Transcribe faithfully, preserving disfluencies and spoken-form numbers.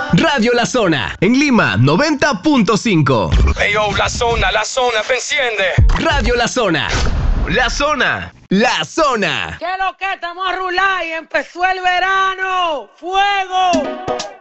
Radio La Zona, en Lima, noventa punto cinco. Hey yo, La Zona, La Zona, ¿me enciende? Radio La Zona. La Zona. La Zona. ¿Qué es lo que estamos a rular y empezó el verano? ¡Fuego!